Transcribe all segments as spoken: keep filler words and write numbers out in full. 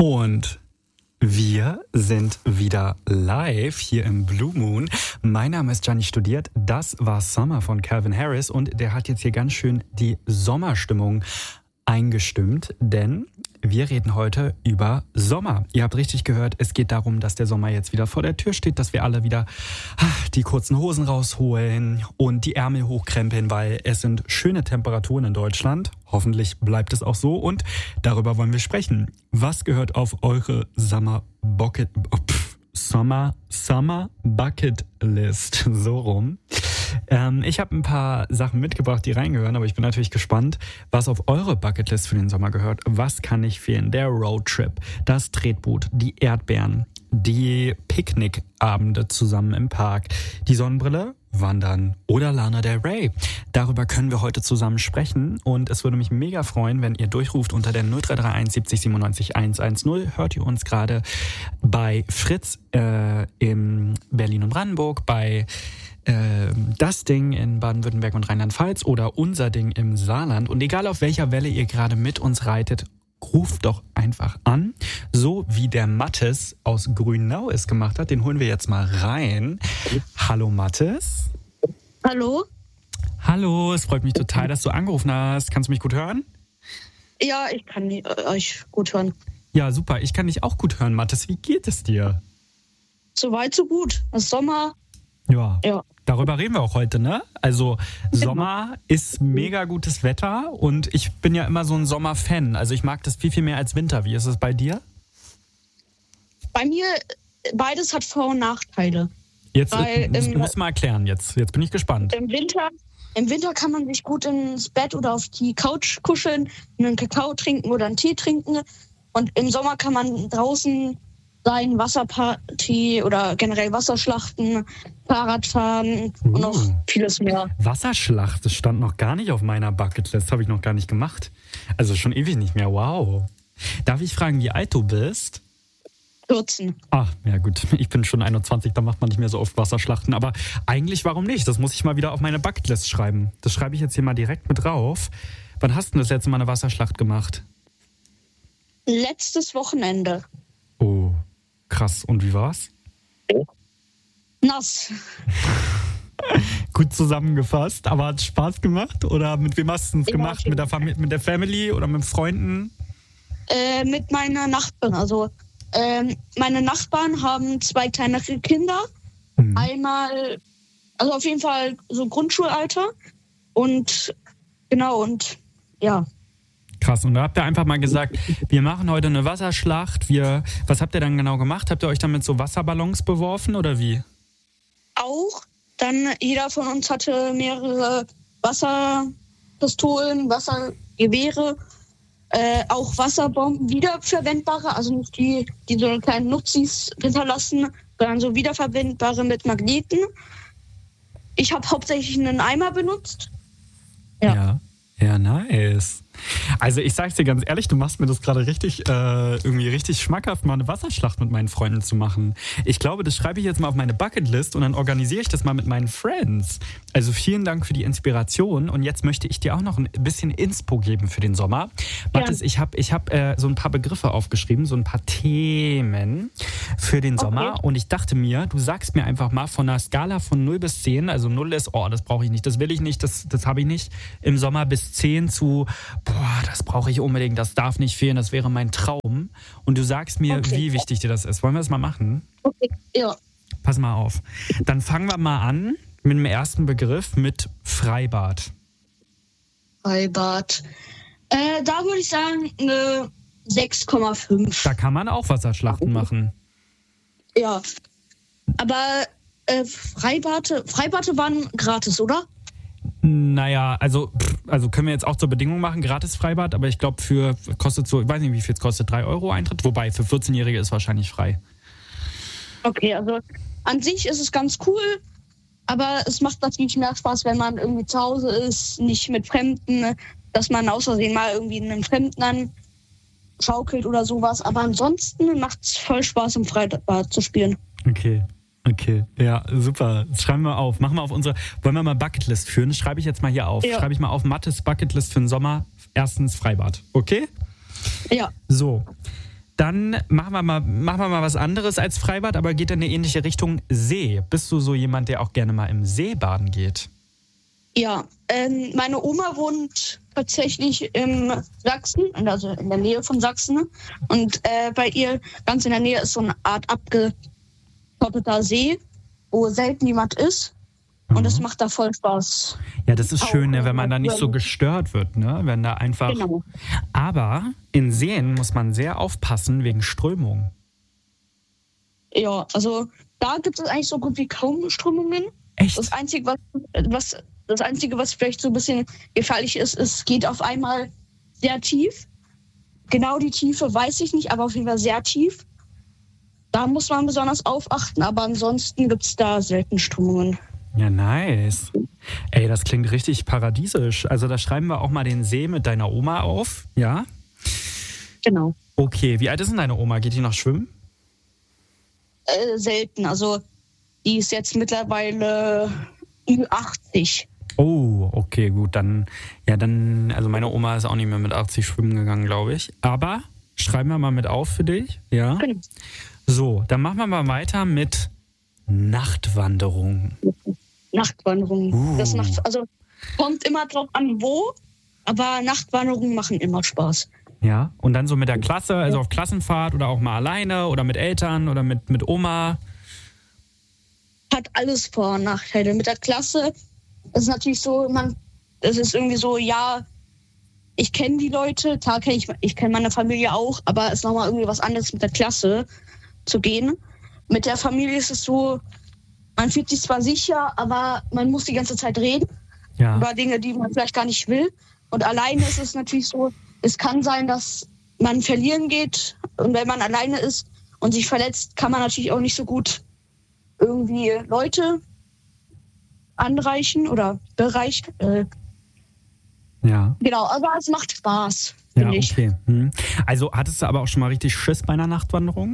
Und wir sind wieder live hier im Blue Moon. Mein Name ist Gianni Studiert. Das war Summer von Calvin Harris und der hat jetzt hier ganz schön die Sommerstimmung eingestimmt, denn wir reden heute über Sommer. Ihr habt richtig gehört, es geht darum, dass der Sommer jetzt wieder vor der Tür steht, dass wir alle wieder die kurzen Hosen rausholen und die Ärmel hochkrempeln, weil es sind schöne Temperaturen in Deutschland. Hoffentlich bleibt es auch so und darüber wollen wir sprechen. Was gehört auf eure Summer Bucket, oh, pff, Summer, Summer Bucket List? So rum. Ähm, ich habe ein paar Sachen mitgebracht, die reingehören, aber ich bin natürlich gespannt, was auf eure Bucketlist für den Sommer gehört. Was kann nicht fehlen? Der Roadtrip, das Tretboot, die Erdbeeren, die Picknickabende zusammen im Park, die Sonnenbrille, Wandern oder Lana Del Rey. Darüber können wir heute zusammen sprechen und es würde mich mega freuen, wenn ihr durchruft unter der null drei drei eins siebzig siebenundneunzig hundertzehn. Hört ihr uns gerade bei Fritz äh, in Berlin und Brandenburg, bei äh, das Ding in Baden-Württemberg und Rheinland-Pfalz oder unser Ding im Saarland. Und egal auf welcher Welle ihr gerade mit uns reitet, ruft doch einfach an, so wie der Mathis aus Grünau es gemacht hat. Den holen wir jetzt mal rein. Hallo Mathis. Hallo. Hallo, es freut mich total, dass du angerufen hast. Kannst du mich gut hören? Ja, ich kann euch gut hören. Ja, super. Ich kann dich auch gut hören, Mathis. Wie geht es dir? Soweit, so gut. Es ist Sommer. Ja. Ja. Darüber reden wir auch heute, ne? Also Sommer ist mega gutes Wetter und ich bin ja immer so ein Sommerfan. Also ich mag das viel, viel mehr als Winter. Wie ist es bei dir? Bei mir, beides hat Vor- und Nachteile. Jetzt Weil, äh, ähm, musst du mal erklären. Jetzt, jetzt bin ich gespannt. Im Winter, im Winter kann man sich gut ins Bett oder auf die Couch kuscheln, einen Kakao trinken oder einen Tee trinken. Und im Sommer kann man draußen sein, Wasserparty oder generell Wasserschlachten, Fahrradfahren uh. und noch vieles mehr. Wasserschlacht, das stand noch gar nicht auf meiner Bucketlist, habe ich noch gar nicht gemacht. Also schon ewig nicht mehr, wow. Darf ich fragen, wie alt du bist? vierzehn. Ach, ja gut, ich bin schon einundzwanzig, da macht man nicht mehr so oft Wasserschlachten. Aber eigentlich, warum nicht? Das muss ich mal wieder auf meine Bucketlist schreiben. Das schreibe ich jetzt hier mal direkt mit drauf. Wann hast du das letzte Mal eine Wasserschlacht gemacht? Letztes Wochenende. Oh, krass. Und wie war's? Nass. Gut zusammengefasst, aber hat es Spaß gemacht? Oder mit wem hast du es gemacht? Mit der, Fam- mit der Family oder mit Freunden? Äh, mit meiner Nachbarin. Also ähm, meine Nachbarn haben zwei kleinere Kinder. Mhm. Einmal, also auf jeden Fall so Grundschulalter. Und genau, und ja. Krass, und da habt ihr einfach mal gesagt, wir machen heute eine Wasserschlacht. Wir, was habt ihr dann genau gemacht? Habt ihr euch dann mit so Wasserballons beworfen oder wie? Auch. Dann jeder von uns hatte mehrere Wasserpistolen, Wassergewehre, äh, auch Wasserbomben, wiederverwendbare, also nicht die, die so kleine Nutzis hinterlassen, sondern so wiederverwendbare mit Magneten. Ich habe hauptsächlich einen Eimer benutzt. Ja. Ja. Ja, nice. Also ich sag's dir ganz ehrlich, du machst mir das gerade richtig, äh, irgendwie richtig schmackhaft, mal eine Wasserschlacht mit meinen Freunden zu machen. Ich glaube, das schreibe ich jetzt mal auf meine Bucketlist und dann organisiere ich das mal mit meinen Friends. Also vielen Dank für die Inspiration und jetzt möchte ich dir auch noch ein bisschen Inspo geben für den Sommer. Mathis, ja. ich habe ich hab, äh, so ein paar Begriffe aufgeschrieben, so ein paar Themen für den Sommer okay. Und ich dachte mir, du sagst mir einfach mal von einer Skala von null bis zehn, also null ist, oh, das brauche ich nicht, das will ich nicht, das, das habe ich nicht, im Sommer bis zehn zu, boah, das brauche ich unbedingt, das darf nicht fehlen, das wäre mein Traum. Und du sagst mir, okay. wie wichtig dir das ist. Wollen wir das mal machen? Okay, ja. Pass mal auf. Dann fangen wir mal an mit dem ersten Begriff, mit Freibad. Freibad. Äh, da würde ich sagen, eine sechs Komma fünf. Da kann man auch Wasserschlachten machen. Ja. Aber äh, Freibade, Freibade waren gratis, oder? Naja, also, also können wir jetzt auch zur Bedingung machen, gratis Freibad, aber ich glaube, für kostet so, ich weiß nicht, wie viel es kostet, drei Euro Eintritt, wobei für vierzehnjährige ist wahrscheinlich frei. Okay, also an sich ist es ganz cool, aber es macht natürlich mehr Spaß, wenn man irgendwie zu Hause ist, nicht mit Fremden, dass man aus Versehen mal irgendwie einen Fremden anschaukelt oder sowas, aber ansonsten macht es voll Spaß, im Freibad zu spielen. Okay. Okay, ja, super. Das schreiben wir auf. Machen wir auf unsere, wollen wir mal Bucketlist führen? Das schreibe ich jetzt mal hier auf. Ja. Schreibe ich mal auf Mathis Bucketlist für den Sommer. Erstens Freibad. Okay? Ja. So. dann machen wir, mal, machen wir mal was anderes als Freibad, aber geht in eine ähnliche Richtung See. Bist du so jemand, der auch gerne mal im See baden geht? Ja, ähm, meine Oma wohnt tatsächlich im Sachsen, also in der Nähe von Sachsen. Und äh, bei ihr ganz in der Nähe ist so eine Art abgeschotteter See, wo selten jemand ist. Und es macht da voll Spaß. Ja, das ist Auch, schön, ne, wenn man äh, da nicht so gestört wird, ne? Wenn da einfach. Genau. Aber in Seen muss man sehr aufpassen wegen Strömung. Ja, also da gibt es eigentlich so gut wie kaum Strömungen. Echt? Das Einzige, was, was, das Einzige, was vielleicht so ein bisschen gefährlich ist, es geht auf einmal sehr tief. Genau die Tiefe weiß ich nicht, aber auf jeden Fall sehr tief. Da muss man besonders aufachten, aber ansonsten gibt es da selten Strömungen. Ja, nice. Ey, das klingt richtig paradiesisch. Also da schreiben wir auch mal den See mit deiner Oma auf, ja? Genau. Okay, wie alt ist denn deine Oma? Geht die noch schwimmen? Äh, selten, also die ist jetzt mittlerweile Ü achtzig. Oh, okay, gut, dann, ja, dann, also meine Oma ist auch nicht mehr mit achtzig schwimmen gegangen, glaube ich. Aber schreiben wir mal mit auf für dich, ja? Genau. So, dann machen wir mal weiter mit Nachtwanderung. Nachtwanderung. Uh. Das macht, also kommt immer drauf an, wo, aber Nachtwanderungen machen immer Spaß. Ja, und dann so mit der Klasse, also auf Klassenfahrt oder auch mal alleine oder mit Eltern oder mit, mit Oma. Hat alles Vor- und Nachteile. Mit der Klasse ist es natürlich so, man, es ist irgendwie so, ja, ich kenne die Leute, klar kenne ich, ich kenne meine Familie auch, aber es ist nochmal irgendwie was anderes mit der Klasse zu gehen. Mit der Familie ist es so, man fühlt sich zwar sicher, aber man muss die ganze Zeit reden Ja. über Dinge, die man vielleicht gar nicht will. Und alleine ist es natürlich so, es kann sein, dass man verlieren geht. Und wenn man alleine ist und sich verletzt, kann man natürlich auch nicht so gut irgendwie Leute anreichen oder bereichen. Äh, Ja. genau, aber es macht Spaß, Ja, finde ich. okay. Hm. Also hattest du aber auch schon mal richtig Schiss bei einer Nachtwanderung?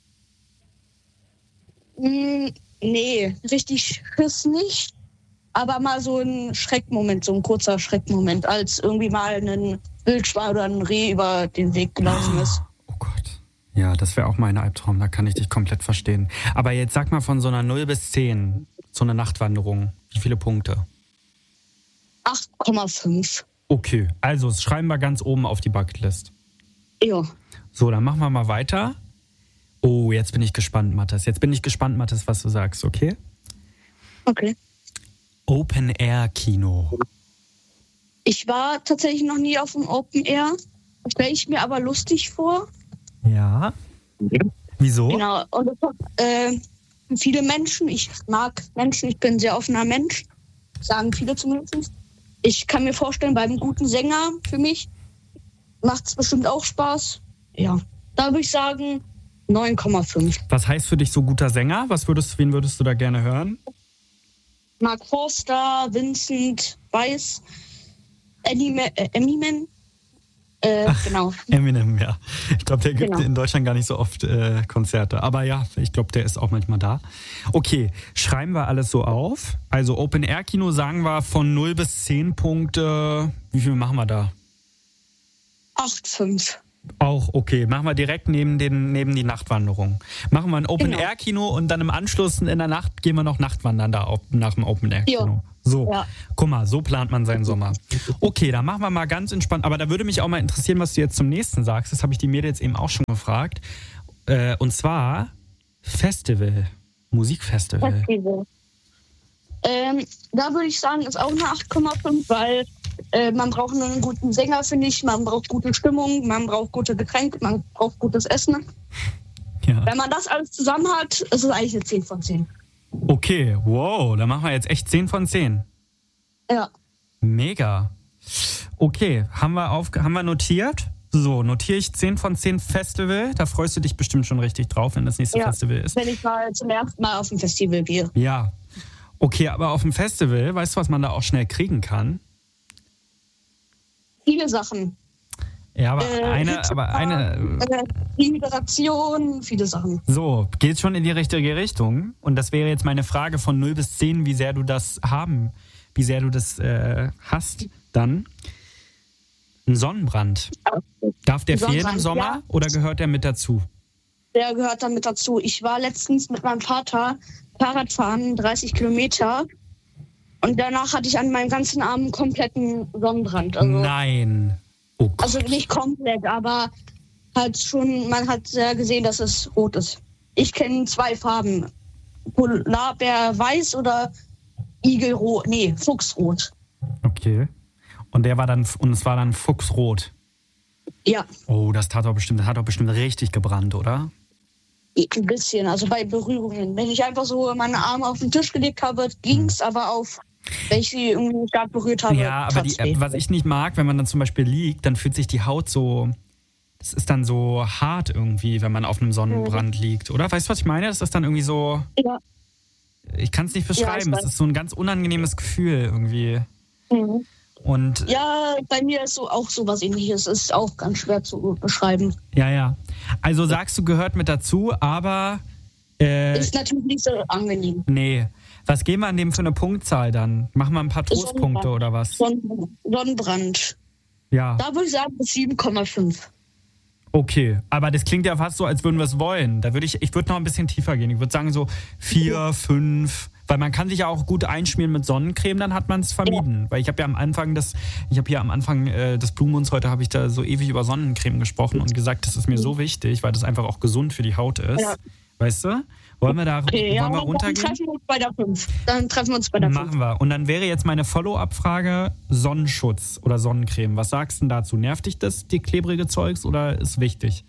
Mm, nee, richtig Schiss nicht. Aber mal so ein Schreckmoment, so ein kurzer Schreckmoment, als irgendwie mal ein Wildschwein oder ein Reh über den Weg gelaufen ist. Oh Gott. Ja, das wäre auch mein Albtraum, da kann ich dich komplett verstehen. Aber jetzt sag mal von so einer null bis zehn, so eine Nachtwanderung, wie viele Punkte? acht Komma fünf. Okay, also das schreiben wir ganz oben auf die Bucketlist. Ja. So, dann machen wir mal weiter. Oh, jetzt bin ich gespannt, Mathis. Jetzt bin ich gespannt, Mathis, was du sagst, okay? Okay. Open-Air-Kino. Ich war tatsächlich noch nie auf dem Open Air. Das stelle ich mir aber lustig vor. Ja. Wieso? Genau. Und es hat, äh, viele Menschen, ich mag Menschen, ich bin ein sehr offener Mensch, sagen viele zumindest. Ich kann mir vorstellen, bei einem guten Sänger für mich macht es bestimmt auch Spaß. Ja, da würde ich sagen neun Komma fünf. Was heißt für dich so guter Sänger? Was würdest, wen würdest du da gerne hören? Mark Forster, Vincent Weiss, Eminem, äh, Eminem. Äh, genau. Eminem, ja. Ich glaube, der gibt Genau. in Deutschland gar nicht so oft äh, Konzerte. Aber ja, ich glaube, der ist auch manchmal da. Okay, schreiben wir alles so auf. Also Open-Air-Kino sagen wir von null bis zehn Punkte. Wie viel machen wir da? acht Komma fünf. Auch okay. Machen wir direkt neben, den, neben die Nachtwanderung. Machen wir ein Open-Air-Kino und dann im Anschluss in der Nacht gehen wir noch Nachtwandern da auf, nach dem Open-Air-Kino. Ja. So, Ja. guck mal, so plant man seinen Sommer. Okay, dann machen wir mal ganz entspannt. Aber da würde mich auch mal interessieren, was du jetzt zum nächsten sagst. Das habe ich die Mädels eben auch schon gefragt. Äh, und zwar Festival, Musikfestival. Festival. Ähm, da würde ich sagen, ist auch eine acht Komma fünf, weil äh, man braucht einen guten Sänger, finde ich. Man braucht gute Stimmung, man braucht gute Getränke, man braucht gutes Essen. Ja. Wenn man das alles zusammen hat, ist es eigentlich eine zehn von zehn. Okay, wow, da machen wir jetzt echt zehn von zehn. Ja. Mega. Okay, haben wir, auf, haben wir notiert? So, notiere ich zehn von zehn Festival. Da freust du dich bestimmt schon richtig drauf, wenn das nächste Ja. Festival ist. Wenn ich mal zum ersten Mal auf ein Festival gehe. Ja. Okay, aber auf dem Festival, weißt du, was man da auch schnell kriegen kann? Viele Sachen. Ja, aber Äh, eine, aber eine. Äh, Integration, viele Sachen. So, geht schon in die richtige Richtung. Und das wäre jetzt meine Frage von null bis zehn, wie sehr du das haben, wie sehr du das äh, hast dann. Ein Sonnenbrand. Darf der fehlen im Sonnenbrand, Sommer ja. oder gehört der mit dazu? Der gehört dann mit dazu. Ich war letztens mit meinem Vater Fahrradfahren, dreißig Kilometer. Und danach hatte ich an meinem ganzen Arm einen kompletten Sonnenbrand. Also, Nein. Oh Gott. also nicht komplett, aber halt schon, man hat sehr gesehen, dass es rot ist. Ich kenne zwei Farben. Polarbär weiß oder Igelrot, nee, Fuchsrot. Okay. Und der war dann, und es war dann fuchsrot. Ja, Oh, das tat doch bestimmt, das hat doch bestimmt richtig gebrannt, oder? ein bisschen, also bei Berührungen. Wenn ich einfach so meine Arme auf den Tisch gelegt habe, ging es, aber auf, wenn ich sie irgendwie stark berührt habe. Ja, aber die, tat's weh. was ich nicht mag, wenn man dann zum Beispiel liegt, dann fühlt sich die Haut so, das ist dann so hart irgendwie, wenn man auf einem Sonnenbrand liegt, oder? Weißt du, was ich meine? Das ist dann irgendwie so, Ja. ich kann es nicht Ja, ich beschreiben, es weiß. ist so ein ganz unangenehmes Gefühl irgendwie. Mhm. Und Ja, bei mir ist so auch sowas ähnliches. Ist auch ganz schwer zu beschreiben. ja, ja. Also sagst du, gehört mit dazu, aber äh, Ist natürlich nicht so angenehm. nee. Was geben wir an dem für eine Punktzahl dann? Machen wir ein paar Trostpunkte Sonnenbrand. oder was? Sonnen- Sonnenbrand. Ja, Da würde ich sagen, bis sieben Komma fünf. okay. Aber das klingt ja fast so, als würden wir es wollen. Da würde ich, ich würde noch ein bisschen tiefer gehen. Ich würde sagen so vier, fünf. Weil man kann sich ja auch gut einschmieren mit Sonnencreme, dann hat man es vermieden. Weil ich habe ja am Anfang das, ich habe hier am Anfang äh, des Blue Moons heute habe ich da so ewig über Sonnencreme gesprochen und gesagt, das ist mir so wichtig, weil das einfach auch gesund für die Haut ist. Ja. Weißt du? Wollen wir da Okay, ja, wollen wir dann runtergehen? treffen wir uns bei der fünf. Dann treffen wir uns bei der fünf. Machen wir. Und dann wäre jetzt meine Follow-up-Frage Sonnenschutz oder Sonnencreme. Was sagst du denn dazu? Nervt dich das, die klebrige Zeugs, oder ist wichtig?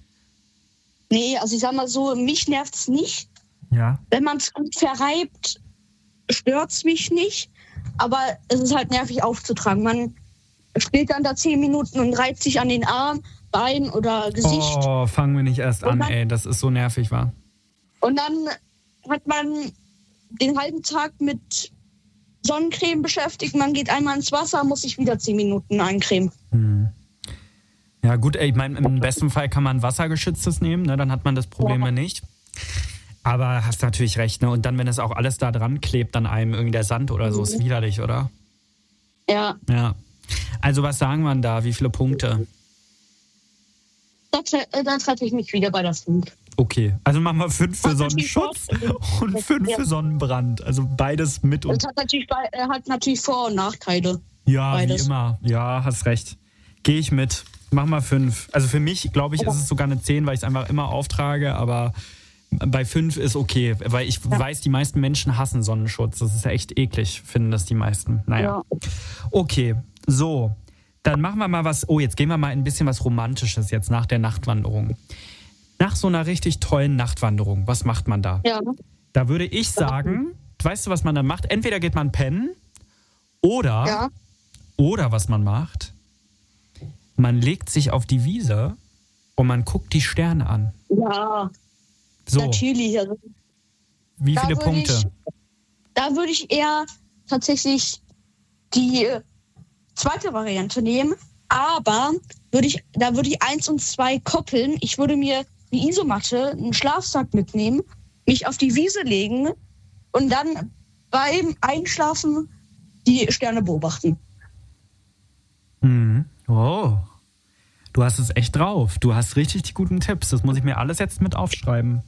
Nee, also ich sag mal so, mich nervt es nicht. Ja. Wenn man es gut verreibt, stört es mich nicht. Aber es ist halt nervig aufzutragen. Man steht dann da zehn Minuten und reibt sich an den Arm, Bein oder Gesicht. Oh, fangen wir nicht erst Und an, dann- ey. Das ist so nervig, wa? Und dann hat man den halben Tag mit Sonnencreme beschäftigt. Man geht einmal ins Wasser, muss sich wieder zehn Minuten eincremen. Hm. Ja, gut, ey, ich meine, im besten Fall kann man wassergeschütztes nehmen, ne? Dann hat man das Problem Ja. nicht. Aber hast natürlich recht, ne? Und dann, wenn es auch alles da dran klebt an einem, irgendwie der Sand oder so, ist widerlich, oder? Ja, Ja. Also, was sagen wir denn da? Wie viele Punkte? da, tre- äh, da treffe ich mich wieder bei der fünf. Okay, also machen wir fünf für Hat natürlich Sonnenschutz Vor- und fünf Ja. für Sonnenbrand. Also beides mit und Das hat natürlich, bei- äh, hat natürlich Vor- und Nachteile. ja, beides. wie immer. Ja, hast recht. Gehe ich mit. Mach mal fünf. Also für mich, glaube ich, Ja. ist es sogar eine zehn, weil ich es einfach immer auftrage, aber bei fünf ist okay, weil ich Ja. weiß, die meisten Menschen hassen Sonnenschutz. Das ist ja echt eklig, finden das die meisten. Naja. Ja. Okay, so. Dann machen wir mal was. Oh, jetzt gehen wir mal ein bisschen was Romantisches jetzt nach der Nachtwanderung. Nach so einer richtig tollen Nachtwanderung, was macht man da? Ja. Da würde ich sagen, weißt du, was man dann macht? Entweder geht man pennen oder, Ja. oder was man macht, man legt sich auf die Wiese und man guckt die Sterne an. Ja, So, natürlich. Also, wie da viele würde Punkte? Ich, da würde ich eher tatsächlich die äh, zweite Variante nehmen. Aber würde ich, da würde ich eins und zwei koppeln. Ich würde mir die Isomatte, einen Schlafsack mitnehmen, mich auf die Wiese legen und dann beim Einschlafen die Sterne beobachten. Mhm. Oh, du hast es echt drauf. Du hast richtig die guten Tipps. Das muss ich mir alles jetzt mit aufschreiben.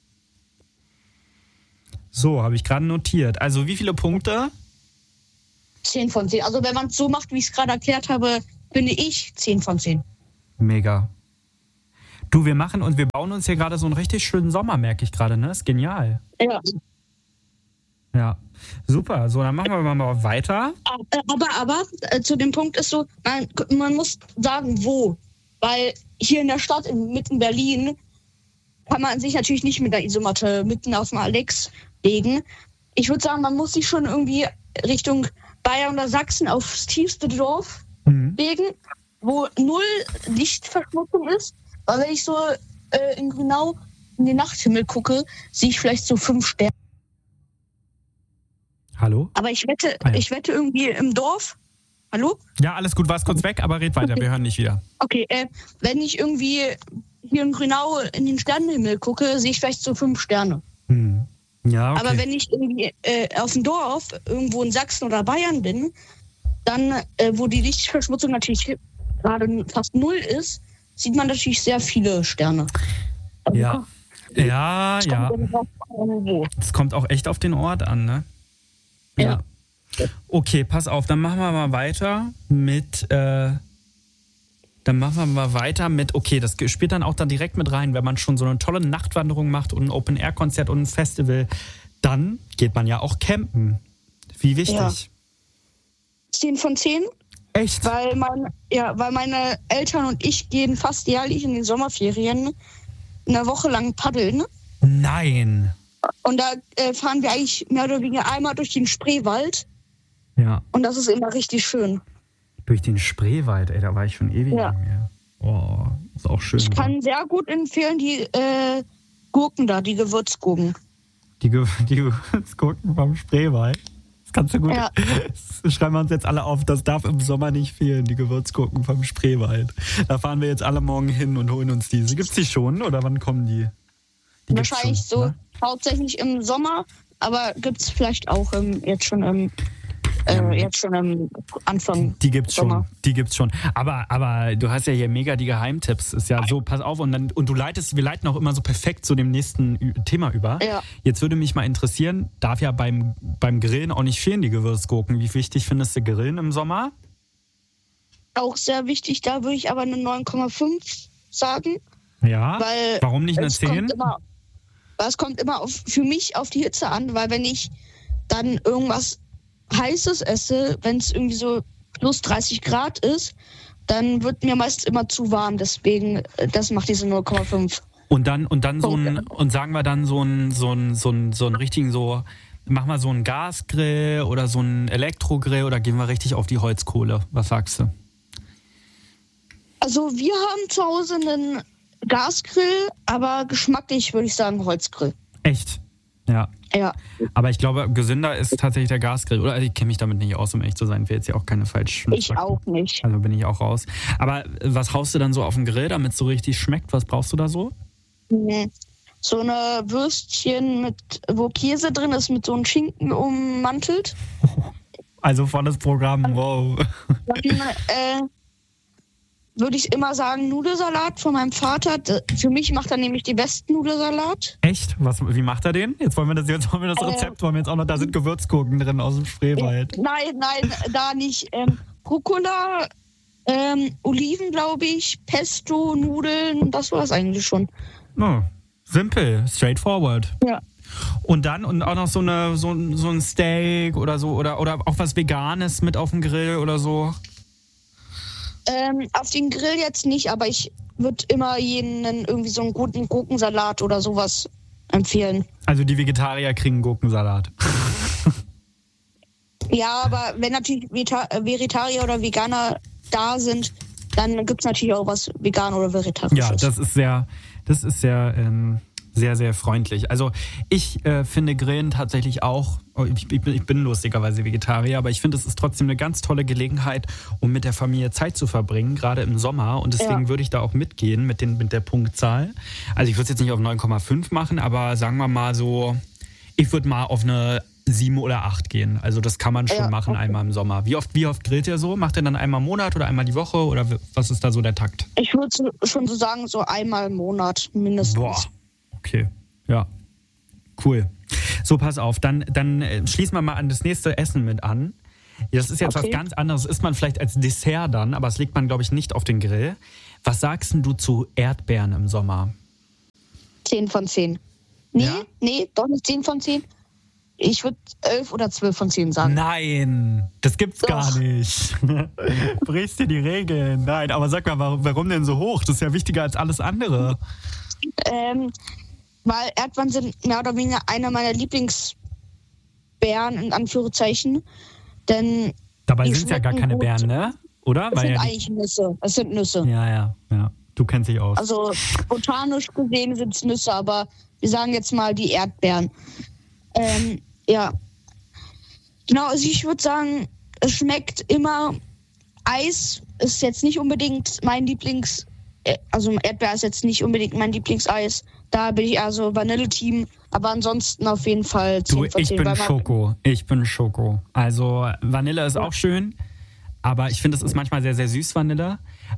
So, habe ich gerade notiert. Also wie viele Punkte? zehn von zehn. Also wenn man es so macht, wie ich es gerade erklärt habe, finde ich zehn von zehn. Mega. Du, wir machen und wir bauen uns hier gerade so einen richtig schönen Sommer, merke ich gerade, ne? Ist genial. Ja. Ja, super. So, dann machen wir mal weiter. Aber, aber äh, zu dem Punkt ist so, man, man muss sagen, wo. Weil hier in der Stadt, in, mitten Berlin, kann man sich natürlich nicht mit der Isomatte mitten auf dem Alex legen. Ich würde sagen, man muss sich schon irgendwie Richtung Bayern oder Sachsen aufs tiefste Dorf Mhm. legen, wo null Lichtverschmutzung ist. Weil wenn ich so äh, in Grünau in den Nachthimmel gucke, sehe ich vielleicht so fünf Sterne. Hallo? Aber ich wette, Ah ja. ich wette irgendwie im Dorf. Hallo? Ja, alles gut, warst kurz weg, aber red weiter, wir hören dich wieder. Okay, äh, wenn ich irgendwie hier in Grünau in den Sternenhimmel gucke, sehe ich vielleicht so fünf Sterne. Hm. Ja, okay. Aber wenn ich irgendwie äh, auf dem Dorf irgendwo in Sachsen oder Bayern bin, dann, äh, wo die Lichtverschmutzung natürlich gerade fast null ist, sieht man natürlich sehr viele Sterne. Also, Ja, ja, es ja. kommt drauf an, wo. Es kommt auch echt auf den Ort an, ne? Ja. Okay, pass auf, dann machen wir mal weiter mit, äh, dann machen wir mal weiter mit, okay, das spielt dann auch dann direkt mit rein, wenn man schon so eine tolle Nachtwanderung macht und ein Open-Air-Konzert und ein Festival, dann geht man ja auch campen. Wie wichtig? Ja. zehn von zehn, Echt? weil, mein, ja, weil meine Eltern und ich gehen fast jährlich in den Sommerferien eine Woche lang paddeln. Nein. Und da äh, fahren wir eigentlich mehr oder weniger einmal durch den Spreewald. Ja, Und das ist immer richtig schön. durch den Spreewald, ey, da war ich schon ewig Ja. nicht mehr. Oh, ist auch schön. Ich wa? kann sehr gut empfehlen, die äh, Gurken da, die Gewürzgurken. Die, Ge die Gewürzgurken vom Spreewald. Das kannst du gut. Ja. Das schreiben wir uns jetzt alle auf. Das darf im Sommer nicht fehlen, die Gewürzgurken vom Spreewald. Da fahren wir jetzt alle morgen hin und holen uns diese. Gibt's die schon oder wann kommen die? Die gibt's Wahrscheinlich schon, so ne? hauptsächlich im Sommer, aber gibt es vielleicht auch im, jetzt schon im äh, jetzt schon am Anfang. Die gibt's schon, Sommer. die gibt's schon. Aber, aber du hast ja hier mega die Geheimtipps. Ist ja so, pass auf. Und, dann, und du leitest, wir leiten auch immer so perfekt zu dem nächsten Ü- Thema über. Ja. Jetzt würde mich mal interessieren, darf ja beim, beim Grillen auch nicht fehlen, die Gewürzgurken. Wie wichtig findest du Grillen im Sommer? Auch sehr wichtig, da würde ich aber eine neun Komma fünf sagen. Ja. Weil Warum nicht eine es zehn? kommt immer, weil es kommt immer auf, für mich auf die Hitze an, weil wenn ich dann irgendwas Heißes esse, wenn es irgendwie so plus dreißig Grad ist, dann wird mir meist immer zu warm. Deswegen, äh, das macht diese null Komma fünf. Und dann, und dann so ein, Okay. und sagen wir dann so ein, so ein, so ein, so einen richtigen, so, mach mal so einen Gasgrill oder so einen Elektrogrill oder gehen wir richtig auf die Holzkohle? Was sagst du? Also wir haben zu Hause einen Gasgrill, aber geschmacklich würde ich sagen Holzgrill. Echt? Ja. Ja. Aber ich glaube, gesünder ist tatsächlich der Gasgrill. Oder ich kenne mich damit nicht aus, um echt zu sein. Wäre jetzt ja auch keine falschen Ich Fakten. auch nicht. Also bin ich auch raus. Aber was haust du dann so auf den Grill, damit es so richtig schmeckt? Was brauchst du da so? Mhm. So eine Würstchen, mit, wo Käse drin ist, mit so einem Schinken ummantelt. Also volles Programm, wow. Dann äh, würde ich immer sagen Nudelsalat von meinem Vater. D- Für mich macht er nämlich die besten Nudelsalat. Echt? Was, wie macht er den? Jetzt wollen wir das, jetzt wollen wir das Äh, Rezept, wollen wir jetzt auch noch, da sind Gewürzgurken drin aus dem Spreewald. Nein, nein, da nicht. Ähm, Rucola, ähm, Oliven, glaube ich, Pesto, Nudeln, das war es eigentlich schon. Oh, simpel, straightforward. Ja. Und dann und auch noch so eine so, ein- so ein Steak oder so oder oder auch was Veganes mit auf dem Grill oder so. Ähm, auf den Grill jetzt nicht, aber ich würde immer jenen irgendwie so einen guten Gurkensalat oder sowas empfehlen. Also die Vegetarier kriegen Gurkensalat. Ja, aber wenn natürlich Veta- äh, Vegetarier oder Veganer da sind, dann gibt es natürlich auch was vegan oder vegetarisches. Ja, das ist sehr, das ist sehr, ähm, sehr, sehr freundlich. Also ich äh, finde Grillen tatsächlich auch, oh, ich, ich, bin, ich bin lustigerweise Vegetarier, aber ich finde, es ist trotzdem eine ganz tolle Gelegenheit, um mit der Familie Zeit zu verbringen, gerade im Sommer. Und deswegen Ja. würde ich da auch mitgehen mit, den, mit der Punktzahl. Also ich würde es jetzt nicht auf neun Komma fünf machen, aber sagen wir mal so, ich würde mal auf eine sieben oder acht gehen. Also das kann man schon Ja, machen, okay. einmal im Sommer. Wie oft, wie oft grillt ihr so? Macht ihr dann einmal im Monat oder einmal die Woche? Oder was ist da so der Takt? Ich würde so, schon so sagen, so einmal im Monat mindestens. Boah, okay. Ja, cool. So, pass auf, dann, dann äh, schließen wir mal an das nächste Essen mit an. Das ist jetzt Okay. was ganz anderes. Isst man vielleicht als Dessert dann, aber es legt man, glaube ich, nicht auf den Grill. Was sagst denn du zu Erdbeeren im Sommer? zehn von zehn. Nee, Ja? nee, doch nicht zehn von zehn. Ich würde elf oder zwölf von zehn sagen. Nein, das gibt's Doch. gar nicht. Brichst dir die Regeln. Nein, aber sag mal, warum, warum denn so hoch? Das ist ja wichtiger als alles andere. Ähm, weil Erdbeeren sind mehr oder weniger einer meiner Lieblingsbeeren, in Anführungszeichen. Denn Dabei Die sind es ja gar schmecken keine gut. Beeren, ne? Oder? es Weil sind ja, die, eigentlich Nüsse. Es sind Nüsse. ja, ja, ja. Du kennst dich aus. Also botanisch gesehen sind es Nüsse, aber wir sagen jetzt mal die Erdbeeren. Ähm, ja. Genau, also ich würde sagen, es schmeckt immer. Eis ist jetzt nicht unbedingt mein Lieblings... äh, Also Erdbeer ist jetzt nicht unbedingt mein Lieblingseis. Da bin ich eher so Vanille-Team. Aber ansonsten auf jeden Fall Du, zehn von ich zehn. bin weil man- Schoko. Ich bin Schoko. Also Vanille ist auch schön, aber ich finde, es ist manchmal sehr, sehr süß, Vanille.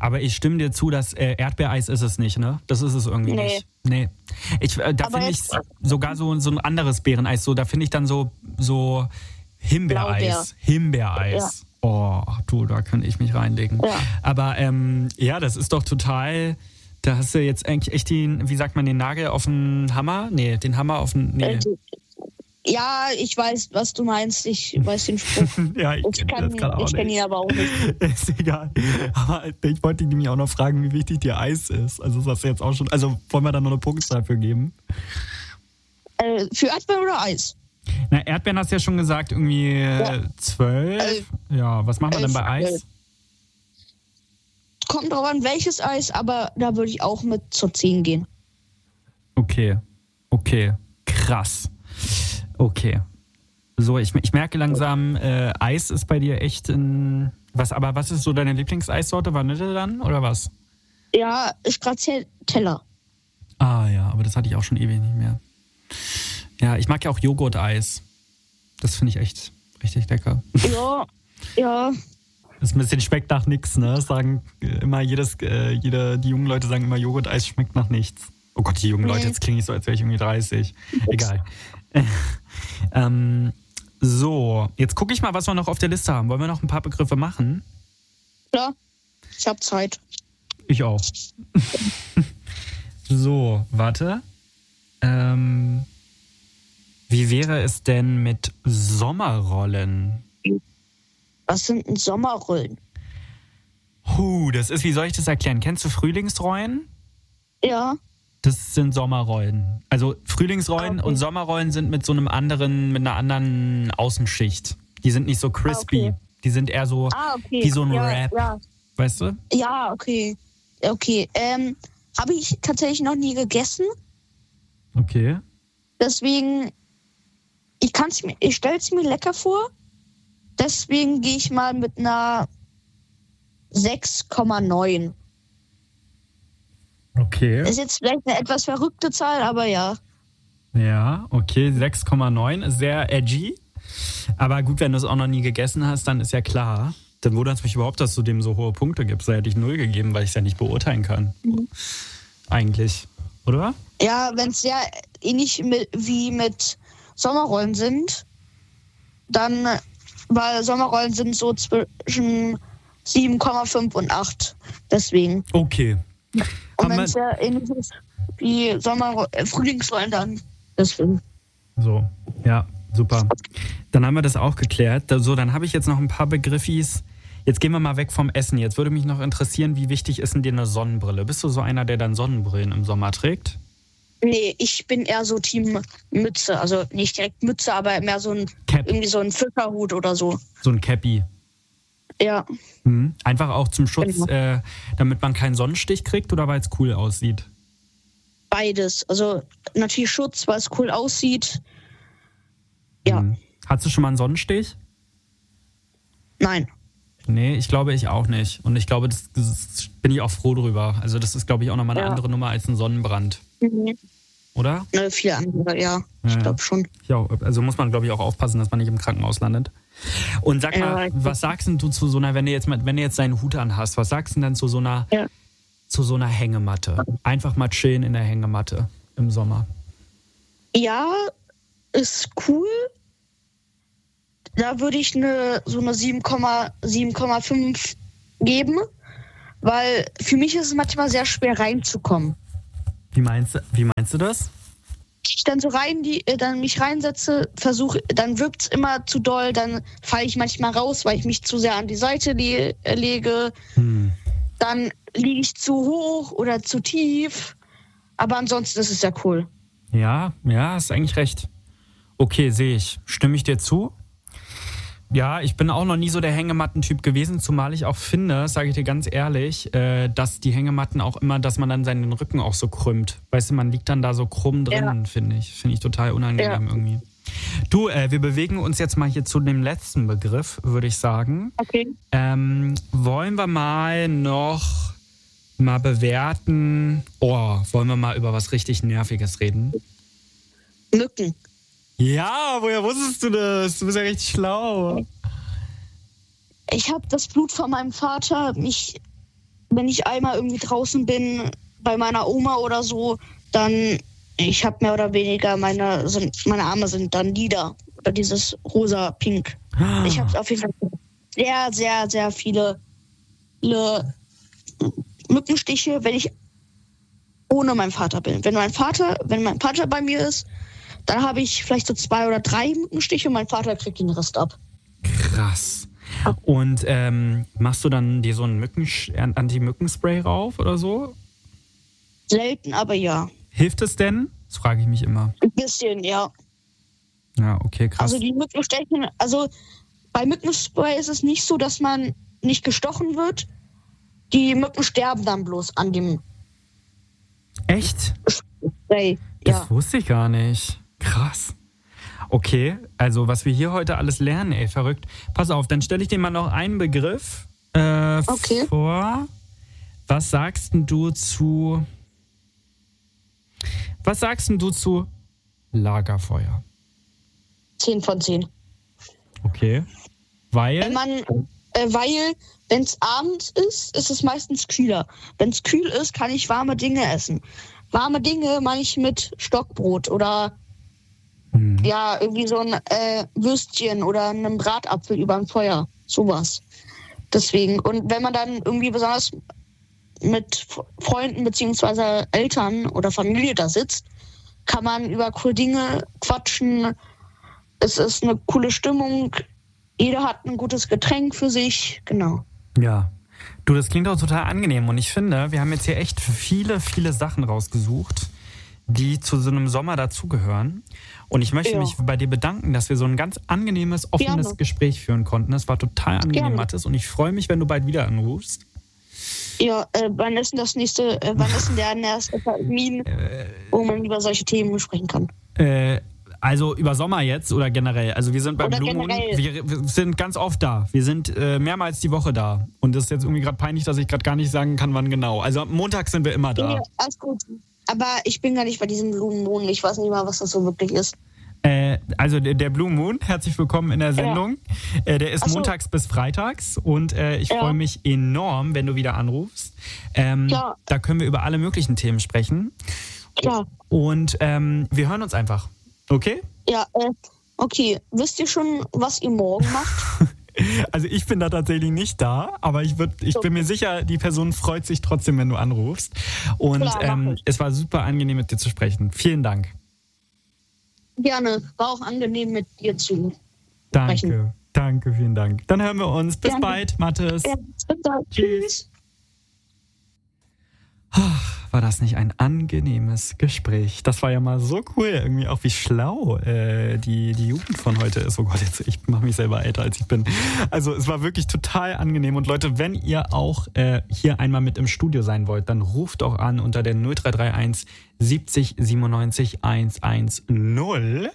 aber ich stimme dir zu, dass äh, Erdbeereis ist es nicht, ne? Das ist es irgendwie Nee. nicht. Nee. Ich, äh, da Aber finde ich jetzt- sogar so, so ein anderes Beereneis, so, da finde ich dann so, so Himbeereis. Blaubeer. Himbeereis. Oh, du, da könnte ich mich reinlegen. Ja. Aber ähm, ja, das ist doch total. Da hast du jetzt eigentlich echt den, wie sagt man, den Nagel auf den Hammer? Nee, den Hammer auf den. Nee. Äh, Ja, ich weiß, was du meinst. Ich weiß den Spruch. ja, ich, Ich kenn kann, das gerade auch ich kenn nicht. ihn aber auch nicht. Ist egal. Aber ich wollte dich nämlich auch noch fragen, wie wichtig dir Eis ist. Also das hast du jetzt auch schon. Also wollen wir da noch eine Punktzahl für geben? Äh, für Erdbeeren oder Eis? Na, Erdbeeren hast du ja schon gesagt, irgendwie äh, zwölf. Elf. Ja, was machen wir denn Elf, bei Eis? elf. Kommt drauf an, welches Eis, aber da würde ich auch mit zur zehn gehen. Okay, okay, krass. Okay. So, ich, ich merke langsam, äh, Eis ist bei dir echt ein. Was, aber was ist so deine Lieblingseissorte? Vanille dann oder was? Ja, ist gerade Teller. Ah ja, aber das hatte ich auch schon ewig nicht mehr. Ja, ich mag ja auch Joghurt-Eis. Das finde ich echt richtig lecker. Ja, ja. Das ist ein bisschen schmeckt nach nichts, ne? Das sagen immer jedes, äh, jede, die jungen Leute sagen immer, Joghurt-Eis schmeckt nach nichts. Oh Gott, die jungen Nee. Leute, jetzt klinge ich so, als wäre ich irgendwie dreißig. Egal. ähm, so, jetzt gucke ich mal, was wir noch auf der Liste haben. Wollen wir noch ein paar Begriffe machen? Klar, ich habe Zeit. Ich auch. So, warte. Ähm, wie wäre es denn mit Sommerrollen? Was sind denn Sommerrollen? Huh, das ist, wie soll ich das erklären? Kennst du Frühlingsrollen? Ja, Das sind Sommerrollen. Also Frühlingsrollen Okay. und Sommerrollen sind mit so einem anderen, mit einer anderen Außenschicht. Die sind nicht so crispy. okay. Die sind eher so, ah, okay. Wie so ein ja, Wrap. Ja, weißt du? ja okay. Okay, ähm, habe ich tatsächlich noch nie gegessen. Okay. Deswegen, ich kann's mir, ich stelle es mir lecker vor. Deswegen gehe ich mal mit einer sechs Komma neun. Okay. Ist jetzt vielleicht eine etwas verrückte Zahl, aber ja. Ja, okay. sechs Komma neun ist sehr edgy. Aber gut, wenn du es auch noch nie gegessen hast, dann ist ja klar. Dann wundert es mich überhaupt, dass du dem so hohe Punkte gibst. Da hätte ich null gegeben, weil ich es ja nicht beurteilen kann. Mhm. Eigentlich. Oder? Ja, wenn es ja ähnlich mit, wie mit Sommerrollen sind, dann, weil Sommerrollen sind so zwischen sieben Komma fünf und acht. Deswegen. Okay. Und Haben wenn wir- es ja ähnlich ist wie Sommer äh, Frühlingsrollen, dann deswegen. So, ja, super. Dann haben wir das auch geklärt. So, dann habe ich jetzt noch ein paar Begriffis. Jetzt gehen wir mal weg vom Essen. Jetzt würde mich noch interessieren, wie wichtig ist denn dir eine Sonnenbrille? Bist du so einer, der dann Sonnenbrillen im Sommer trägt? Nee, ich bin eher so Team Mütze. Also nicht direkt Mütze, aber mehr so ein, Cap, irgendwie so ein Fischerhut oder so. so ein Cappy. Ja. Mhm. Einfach auch zum Schutz, Genau. äh, damit man keinen Sonnenstich kriegt oder weil es cool aussieht? Beides. Also natürlich Schutz, weil es cool aussieht. Ja. Mhm. Hattest du schon mal einen Sonnenstich? Nein. Nee, ich glaube ich auch nicht. Und ich glaube, das, das bin ich auch froh drüber. Also das ist, glaube ich, auch nochmal eine Ja. andere Nummer als ein Sonnenbrand. Mhm. Oder? Ne, viele andere, ja. Ich Ja. glaube schon. Ja, also muss man, glaube ich, auch aufpassen, dass man nicht im Krankenhaus landet. Und sag Ja, mal, ich- was sagst denn du zu so einer, wenn du jetzt mal, wenn du jetzt deinen Hut anhast, was sagst du denn dann zu so einer, Ja. zu so einer Hängematte? Einfach mal chillen in der Hängematte im Sommer. Ja, ist cool. Da würde ich eine, so eine sieben Komma fünf geben, weil für mich ist es manchmal sehr schwer reinzukommen. Wie meinst du, wie meinst du das? Ich dann so rein, die, äh, dann mich reinsetze, versuche, dann wirkt es immer zu doll, dann falle ich manchmal raus, weil ich mich zu sehr an die Seite le äh, lege. Hm. Dann liege ich zu hoch oder zu tief. Aber ansonsten ist es ja cool. Ja, ja, hast eigentlich recht. Okay, sehe ich. Stimme ich dir zu? Ja, ich bin auch noch nie so der Hängematten-Typ gewesen, zumal ich auch finde, sage ich dir ganz ehrlich, äh, dass die Hängematten auch immer, dass man dann seinen Rücken auch so krümmt. Weißt du, man liegt dann da so krumm drin, Ja. finde ich. Finde ich total unangenehm Ja. irgendwie. Du, äh, wir bewegen uns jetzt mal hier zu dem letzten Begriff, würde ich sagen. Okay. Ähm, wollen wir mal noch mal bewerten, oh, wollen wir mal über was richtig Nerviges reden? Mücken. Ja, woher wusstest du das? Du bist ja richtig schlau. Ich habe das Blut von meinem Vater mich wenn ich einmal irgendwie draußen bin, bei meiner Oma oder so, dann, ich habe mehr oder weniger, meine, sind, meine Arme sind dann lila. Oder dieses rosa-pink. Ah. Ich habe auf jeden Fall sehr, sehr, sehr viele, viele Mückenstiche, wenn ich ohne meinen Vater bin. Wenn mein Vater, wenn mein Vater bei mir ist, dann habe ich vielleicht so zwei oder drei Mückenstiche und mein Vater kriegt den Rest ab. Krass. Und ähm, machst du dann dir so ein Mücken, Anti-Mückenspray rauf oder so? Selten, aber ja. Hilft es denn? Das frage ich mich immer. Ein bisschen, ja. Ja, okay, krass. Also die Mücken stechen, also bei Mückenspray ist es nicht so, dass man nicht gestochen wird. Die Mücken sterben dann bloß an dem Echt? Spray. Das Ja. wusste ich gar nicht. Krass. Okay, also was wir hier heute alles lernen, ey, verrückt. Pass auf, dann stelle ich dir mal noch einen Begriff äh, Okay. vor. Was sagst denn du zu... Was sagst denn du zu Lagerfeuer? zehn von zehn. Okay. Weil? Wenn man, äh, weil, wenn es abends ist, ist es meistens kühler. Wenn es kühl ist, kann ich warme Dinge essen. Warme Dinge meine ich mit Stockbrot oder Hm. ja, irgendwie so ein äh, Würstchen oder einen Bratapfel über dem Feuer. Sowas. Deswegen. Und wenn man dann irgendwie besonders mit Freunden bzw. Eltern oder Familie da sitzt, kann man über coole Dinge quatschen. Es ist eine coole Stimmung. Jeder hat ein gutes Getränk für sich. Genau. Ja. Du, das klingt auch total angenehm und ich finde, wir haben jetzt hier echt viele, viele Sachen rausgesucht, die zu so einem Sommer dazugehören. Und ich möchte Ja. mich bei dir bedanken, dass wir so ein ganz angenehmes, offenes Gerne. Gespräch führen konnten. Es war total angenehm, Gerne. Mathis, und ich freue mich, wenn du bald wieder anrufst. Ja, äh, wann ist denn das nächste, äh, wann ist denn der nächste Termin, wo man über solche Themen sprechen kann? Äh, also über Sommer jetzt oder generell? Also wir sind bei Oder Blue Moon, generell. wir, wir sind ganz oft da. Wir sind äh, mehrmals die Woche da. Und das ist jetzt irgendwie gerade peinlich, dass ich gerade gar nicht sagen kann, wann genau. Also Montag sind wir immer da. Ja, alles gut. Aber ich bin gar nicht bei diesem Blumenmond. Ich weiß nicht mal, was das so wirklich ist. Äh, also der, der Blue Moon, herzlich willkommen in der Sendung. Äh, der ist Ach so. montags bis freitags und äh, ich Ja. freue mich enorm, wenn du wieder anrufst. Ähm, Klar. da können wir über alle möglichen Themen sprechen. Klar. Und ähm, wir hören uns einfach. Okay? Ja, äh, okay. Wisst ihr schon, was ihr morgen macht? Also ich bin da tatsächlich nicht da, aber ich, würd, ich bin mir sicher, die Person freut sich trotzdem, wenn du anrufst. Und Klar, mach ähm, ich. es war super angenehm, mit dir zu sprechen. Vielen Dank. Gerne. War auch angenehm, mit dir zu Danke. sprechen. Danke, vielen Dank. Dann hören wir uns. Bis Gerne. bald, Mathis. Ja, bis dann. Tschüss. War das nicht ein angenehmes Gespräch? Das war ja mal so cool, irgendwie auch wie schlau äh, die, die Jugend von heute ist. Oh Gott, jetzt, ich mache mich selber älter, als ich bin. Also es war wirklich total angenehm. Und Leute, wenn ihr auch äh, hier einmal mit im Studio sein wollt, dann ruft doch an unter der null drei drei eins siebzig siebenundneunzig hundertzehn.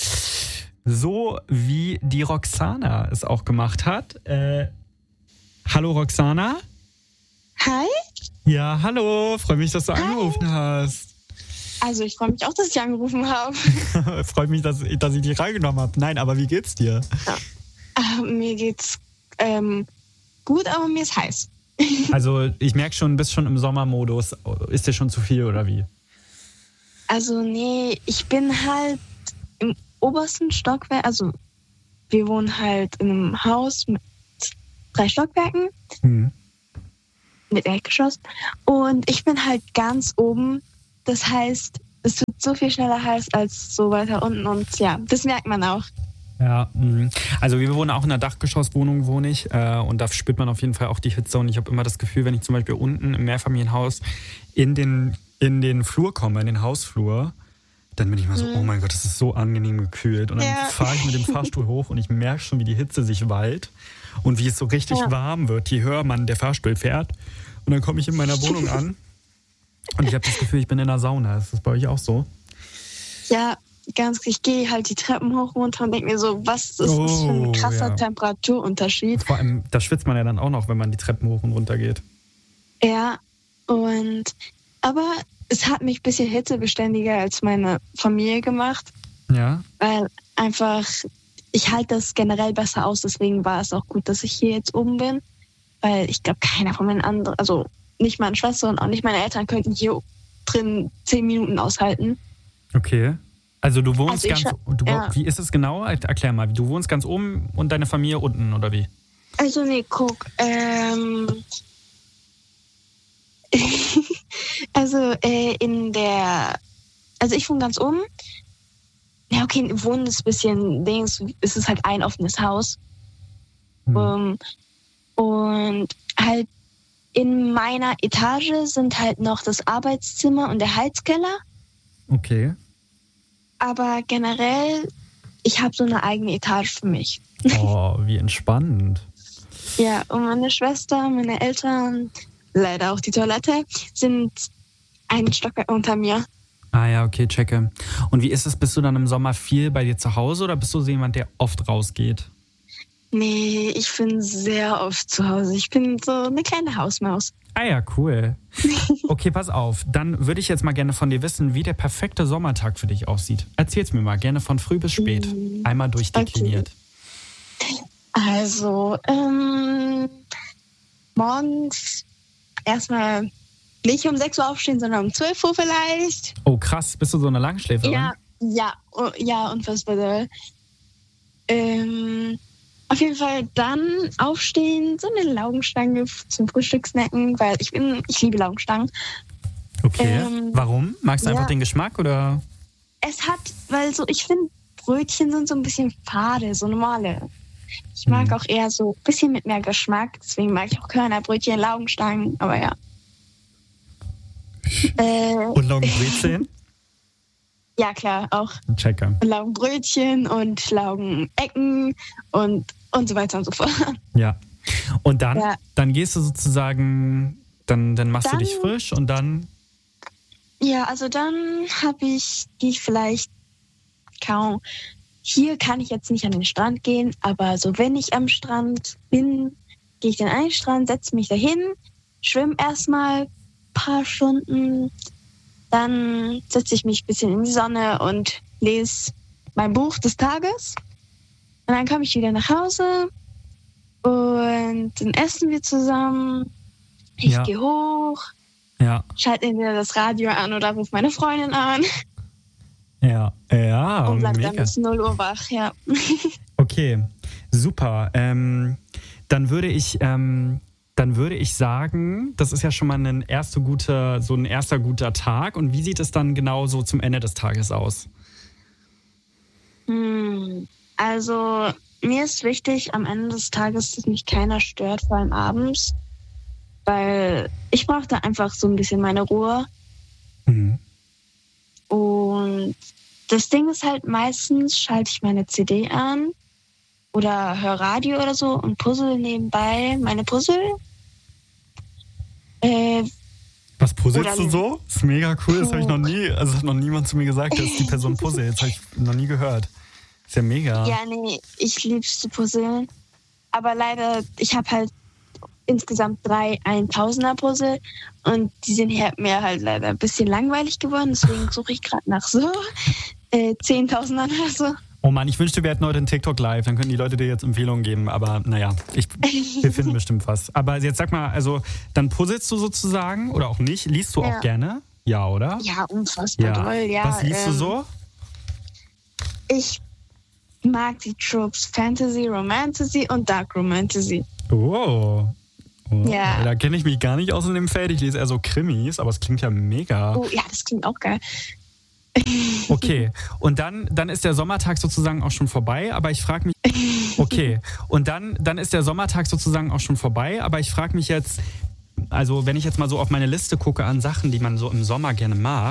So wie die Roxana es auch gemacht hat. Äh, hallo Roxana? Hi. Ja, hallo. Freue mich, dass du angerufen hast. Also ich freue mich auch, dass ich angerufen habe. Freut mich, dass, dass ich die reingenommen habe. Nein, aber wie geht's dir? Äh, mir geht's ähm, gut, aber mir ist heiß. Also ich merke schon, du bist schon im Sommermodus. Ist dir schon zu viel oder wie? Also nee, ich bin halt im obersten Stockwerk, also wir wohnen halt in einem Haus mit drei Stockwerken, Hm. mit Erdgeschoss. Und ich bin halt ganz oben. Das heißt, es wird so viel schneller heiß als so weiter unten. Und ja, das merkt man auch. Ja, mh. Also wir wohnen auch in einer Dachgeschosswohnung, wohne ich. Äh, und da spürt man auf jeden Fall auch die Hitze. Und ich habe immer das Gefühl, wenn ich zum Beispiel unten im Mehrfamilienhaus in den, in den Flur komme, in den Hausflur, dann bin ich mal so, Mhm. oh mein Gott, das ist so angenehm gekühlt. Und dann Ja. fahre ich mit dem Fahrstuhl hoch und ich merke schon, wie die Hitze sich wallt und wie es so richtig Ja. warm wird, je höher man der Fahrstuhl fährt. Und dann komme ich in meiner Wohnung an und ich habe das Gefühl, ich bin in der Sauna. Ist das bei euch auch so? Ja, ganz, ich gehe halt die Treppen hoch runter und denke mir so, was ist das für Oh, ein krasser ja. Temperaturunterschied? Vor allem, da schwitzt man ja dann auch noch, wenn man die Treppen hoch und runter geht. Ja, und aber es hat mich ein bisschen hitzebeständiger als meine Familie gemacht, Ja? weil einfach, ich halte das generell besser aus, deswegen war es auch gut, dass ich hier jetzt oben bin, weil ich glaube, keiner von meinen anderen, also nicht meine Schwester und auch nicht meine Eltern könnten hier drin zehn Minuten aushalten. Okay. Also du wohnst Also ich ganz, scha- du, ja. wie ist es genau? Erklär mal, du wohnst ganz oben und deine Familie unten, oder wie? Also nee, guck, ähm, also äh, in der, also ich wohne ganz oben. Ja, okay, wohnen ist ein bisschen, Dings, es ist halt ein offenes Haus. Hm. Um, und halt in meiner Etage sind halt noch das Arbeitszimmer und der Heizkeller. Okay. Aber generell, ich habe so eine eigene Etage für mich. Oh, wie entspannend. Ja, und meine Schwester, meine Eltern, leider auch die Toilette, sind einen Stockwerk unter mir. Ah ja, okay, checke. Und wie ist es, bist du dann im Sommer viel bei dir zu Hause oder bist du so jemand, der oft rausgeht? Nee, ich bin sehr oft zu Hause. Ich bin so eine kleine Hausmaus. Ah ja, cool. Okay, pass auf. Dann würde ich jetzt mal gerne von dir wissen, wie der perfekte Sommertag für dich aussieht. Erzähl's mir mal, gerne von früh bis spät. Einmal durchdekliniert. Also, ähm, morgens erstmal nicht um sechs Uhr aufstehen, sondern um zwölf Uhr vielleicht. Oh krass, bist du so eine Langschläferin? Ja, ja, oh, ja, unfassbar doll. Ähm, auf jeden Fall dann aufstehen, so eine Laugenstange zum Frühstück snacken, weil ich bin, ich liebe Laugenstangen. Okay, Ähm, warum? Magst du ja. einfach den Geschmack oder? Es hat, weil so, ich finde, Brötchen sind so ein bisschen fade, so normale. Ich mag Hm. auch eher so ein bisschen mit mehr Geschmack, deswegen mag ich auch Körnerbrötchen, Laugenstangen, aber ja. äh, Und Laugenbrezeln? ja, klar, auch Checker. Laugenbrötchen und Laugenecken und, und so weiter und so fort. Ja. Und dann, Ja. dann gehst du sozusagen, dann, dann machst Dann- du dich frisch und dann. Ja, also dann habe ich, gehe ich vielleicht kaum. Hier kann ich jetzt nicht an den Strand gehen, aber so wenn ich am Strand bin, gehe ich an einen Strand, setze mich dahin, schwimme erstmal ein paar Stunden, dann setze ich mich ein bisschen in die Sonne und lese mein Buch des Tages. Und dann komme ich wieder nach Hause und dann essen wir zusammen. Ich Ja. gehe hoch, Ja, schalte entweder das Radio an oder rufe meine Freundin an ja, ja. und bleib dann mega. bis null Uhr wach, ja. Okay, super. Ähm, dann würde ich, ähm, dann würde ich sagen, das ist ja schon mal ein erster guter, so ein erster guter Tag. Und wie sieht es dann genau so zum Ende des Tages aus? Hm, Also, mir ist wichtig am Ende des Tages, dass mich keiner stört, vor allem abends, weil ich brauche da einfach so ein bisschen meine Ruhe. Mhm. Und das Ding ist halt, meistens schalte ich meine C D an oder höre Radio oder so und puzzle nebenbei meine Puzzle. Äh, Was puzzelst Oder- du so? Das ist mega cool, das habe ich noch nie, also hat noch niemand zu mir gesagt, dass die Person puzzelt. Das habe ich noch nie gehört. Ist ja mega. Ja, nee, ich lieb's zu puzzeln. Aber leider, ich habe halt insgesamt drei Eintausender-Puzzle und die sind hier mir halt leider ein bisschen langweilig geworden. Deswegen suche ich gerade nach so äh, Zehntausendern oder so. Oh Mann, ich wünschte, wir hätten heute einen TikTok live, dann könnten die Leute dir jetzt Empfehlungen geben. Aber naja, ich, wir finden bestimmt was. Aber jetzt sag mal, also dann puzzelst du sozusagen oder auch nicht? Liest du Ja. auch gerne? Ja, oder? Ja, unfassbar Ja. toll. Ja, Was liest du ähm, so? Ich mag die Tropes Fantasy, Romantasy und Dark Romantasy. Oh. oh. Ja. Da kenne ich mich gar nicht aus in dem Feld. Ich lese eher so Krimis, aber es klingt ja mega. Oh ja, das klingt auch geil. Okay, und dann, dann ist der Sommertag sozusagen auch schon vorbei, aber ich frage mich, okay, und dann, dann ist der Sommertag sozusagen auch schon vorbei, aber ich frage mich jetzt, also wenn ich jetzt mal so auf meine Liste gucke an Sachen, die man so im Sommer gerne mag,